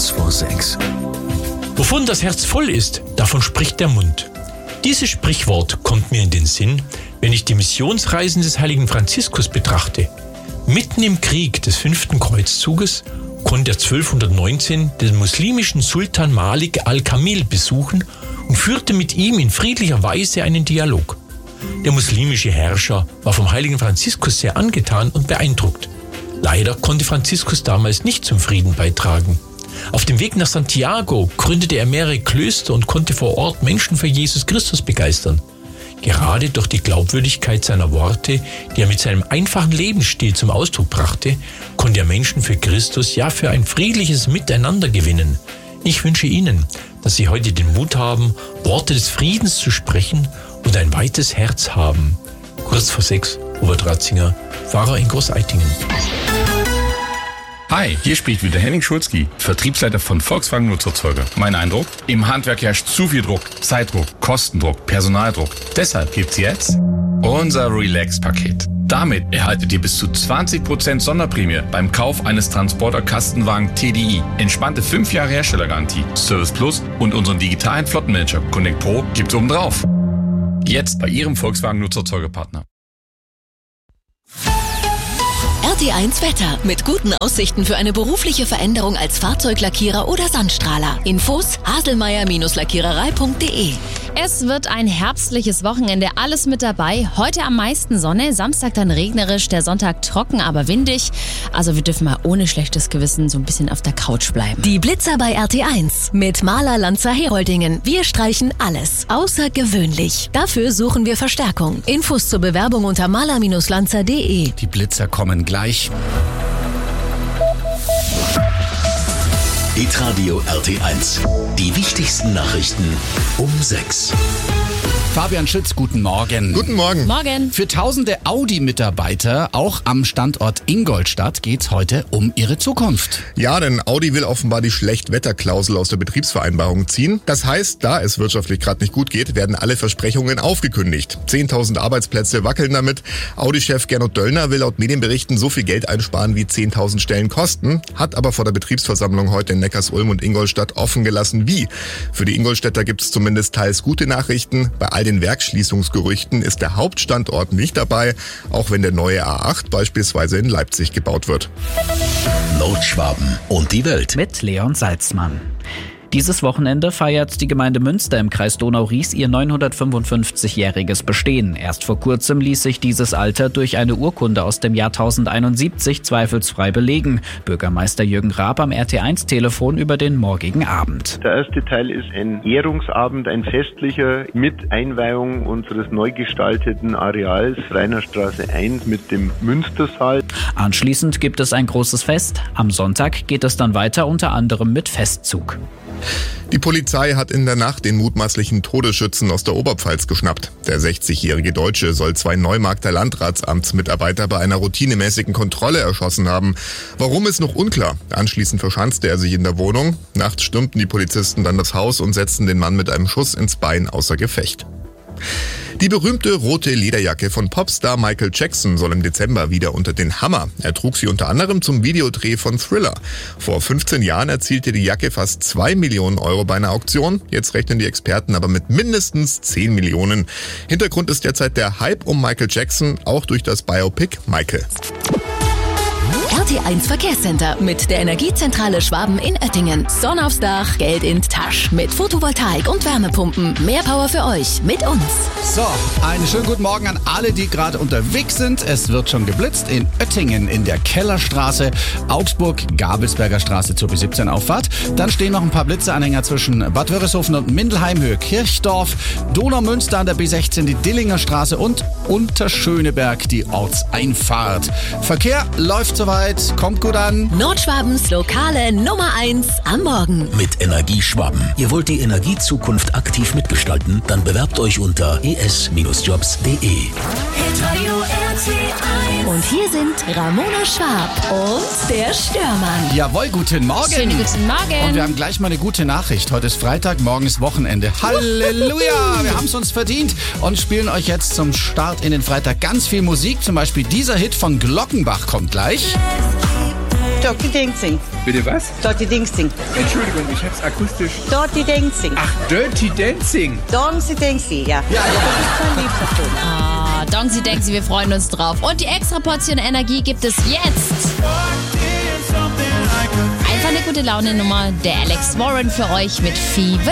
Kurz vor 6. Wovon das Herz voll ist, davon spricht der Mund. Dieses Sprichwort kommt mir in den Sinn, wenn ich die Missionsreisen des heiligen Franziskus betrachte. Mitten im Krieg des 5. Kreuzzuges konnte er 1219 den muslimischen Sultan Malik al-Kamil besuchen und führte mit ihm in friedlicher Weise einen Dialog. Der muslimische Herrscher war vom heiligen Franziskus sehr angetan und beeindruckt. Leider konnte Franziskus damals nicht zum Frieden beitragen. Auf dem Weg nach Santiago gründete er mehrere Klöster und konnte vor Ort Menschen für Jesus Christus begeistern. Gerade durch die Glaubwürdigkeit seiner Worte, die er mit seinem einfachen Lebensstil zum Ausdruck brachte, konnte er Menschen für Christus, ja für ein friedliches Miteinander gewinnen. Ich wünsche Ihnen, dass Sie heute den Mut haben, Worte des Friedens zu sprechen und ein weites Herz haben. Kurz vor 6, Robert Ratzinger, Pfarrer in Großeitingen. Hi, hier spricht wieder Henning Schulzki, Vertriebsleiter von Volkswagen Nutzerzeuger. Mein Eindruck? Im Handwerk herrscht zu viel Druck, Zeitdruck, Kostendruck, Personaldruck. Deshalb gibt's jetzt unser Relax-Paket. Damit erhaltet ihr bis zu 20% Sonderprämie beim Kauf eines Transporter-Kastenwagen TDI. Entspannte 5 Jahre Herstellergarantie, Service Plus und unseren digitalen Flottenmanager Connect Pro gibt's obendrauf. Jetzt bei Ihrem Volkswagen Nutzerzeugerpartner. RT1 Wetter. Mit guten Aussichten für eine berufliche Veränderung als Fahrzeuglackierer oder Sandstrahler. Infos haselmeier-lackiererei.de. Es wird ein herbstliches Wochenende, alles mit dabei. Heute am meisten Sonne, Samstag dann regnerisch, der Sonntag trocken, aber windig. Also wir dürfen mal ohne schlechtes Gewissen so ein bisschen auf der Couch bleiben. Die Blitzer bei RT1 mit Maler Lanzer Heroldingen. Wir streichen alles, außergewöhnlich. Dafür suchen wir Verstärkung. Infos zur Bewerbung unter maler-lanzer.de. Die Blitzer kommen gleich. Hitradio RT1. Die wichtigsten Nachrichten um 6. Fabian Schütz, guten Morgen. Guten Morgen. Morgen. Für tausende Audi-Mitarbeiter, auch am Standort Ingolstadt, geht's heute um ihre Zukunft. Ja, denn Audi will offenbar die Schlechtwetterklausel aus der Betriebsvereinbarung ziehen. Das heißt, da es wirtschaftlich gerade nicht gut geht, werden alle Versprechungen aufgekündigt. 10.000 Arbeitsplätze wackeln damit. Audi-Chef Gernot Döllner will laut Medienberichten so viel Geld einsparen, wie 10.000 Stellen kosten, hat aber vor der Betriebsversammlung heute in Neckarsulm und Ingolstadt offen gelassen, wie. Für die Ingolstädter gibt es zumindest teils gute Nachrichten. Bei all den Werksschließungsgerüchten ist der Hauptstandort nicht dabei, auch wenn der neue A8 beispielsweise in Leipzig gebaut wird. Nordschwaben und die Welt. Mit Leon Salzmann. Dieses Wochenende feiert die Gemeinde Münster im Kreis Donau-Ries ihr 955-jähriges Bestehen. Erst vor kurzem ließ sich dieses Alter durch eine Urkunde aus dem Jahr 1071 zweifelsfrei belegen. Bürgermeister Jürgen Raab am RT1-Telefon über den morgigen Abend. Der erste Teil ist ein Ehrungsabend, ein festlicher, mit Einweihung unseres neu gestalteten Areals Rainerstraße 1 mit dem Münstersaal. Anschließend gibt es ein großes Fest. Am Sonntag geht es dann weiter, unter anderem mit Festzug. Die Polizei hat in der Nacht den mutmaßlichen Todesschützen aus der Oberpfalz geschnappt. Der 60-jährige Deutsche soll 2 Neumarkter Landratsamtsmitarbeiter bei einer routinemäßigen Kontrolle erschossen haben. Warum ist noch unklar. Anschließend verschanzte er sich in der Wohnung. Nachts stürmten die Polizisten dann das Haus und setzten den Mann mit einem Schuss ins Bein außer Gefecht. Die berühmte rote Lederjacke von Popstar Michael Jackson soll im Dezember wieder unter den Hammer. Er trug sie unter anderem zum Videodreh von Thriller. Vor 15 Jahren erzielte die Jacke fast 2 Millionen Euro bei einer Auktion. Jetzt rechnen die Experten aber mit mindestens 10 Millionen. Hintergrund ist derzeit der Hype um Michael Jackson, auch durch das Biopic Michael. RT1 Verkehrscenter mit der Energiezentrale Schwaben in Oettingen. Sonne aufs Dach, Geld in die Tasche. Mit Photovoltaik und Wärmepumpen. Mehr Power für euch mit uns. So, einen schönen guten Morgen an alle, die gerade unterwegs sind. Es wird schon geblitzt in Oettingen in der Kellerstraße, Augsburg-Gabelsberger Straße zur B17-Auffahrt. Dann stehen noch ein paar Blitzeanhänger zwischen Bad Wörishofen und Mindelheim, Höhe Kirchdorf, Donaumünster an der B16, die Dillinger Straße und Unterschöneberg, die Ortseinfahrt. Verkehr läuft soweit, kommt gut an. Nordschwabens lokale Nummer 1 am Morgen. Mit Energieschwaben. Ihr wollt die Energiezukunft aktiv mitgestalten? Dann bewerbt euch unter es-jobs.de. Und hier sind Ramona Schwab und der Störmann. Jawohl, guten Morgen. Schönen guten Morgen. Und wir haben gleich mal eine gute Nachricht. Heute ist Freitag, morgen ist Wochenende. Halleluja, wir haben es uns verdient und spielen euch jetzt zum Start in den Freitag ganz viel Musik. Zum Beispiel dieser Hit von Glockenbach kommt gleich. Dirty Dancing. Bitte was? Dirty Dancing. Entschuldigung, ich hab's akustisch. Dirty Dancing. Ach, Dirty Dancing. Dirty Dancing, ja. Ja, das ist mein liebster Film. Ah, Dongsi Dengsi, wir freuen uns drauf. Und die extra Portion Energie gibt es jetzt. Einfach eine gute Laune-Nummer. Der Alex Warren für euch mit Fever.